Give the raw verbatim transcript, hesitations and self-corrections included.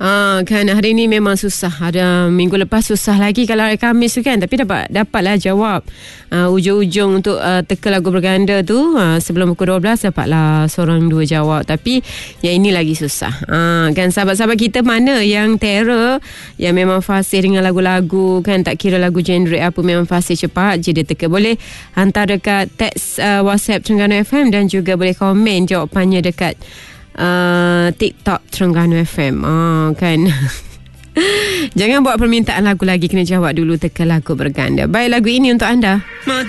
Ah, kan hari ni memang susah. Ada minggu lepas susah lagi kalau hari Khamis tu kan. Tapi dapat dapatlah jawab. Ah, ujung-ujung untuk uh, teka lagu berganda tu uh, sebelum pukul dua belas dapatlah seorang dua jawab. Tapi yang ini lagi susah. Ah, kan sahabat-sahabat kita mana yang terror, yang memang fasih dengan lagu-lagu kan, tak kira lagu genre apa, memang fasih cepat je dia teka. Boleh hantar dekat teks uh, WhatsApp Terengganu F M dan juga boleh komen jawapannya dekat Uh, TikTok Terengganu F M. Oh, kan. Jangan buat permintaan lagu lagi, kena jawab dulu teka lagu berganda. Baik, lagu ini untuk anda.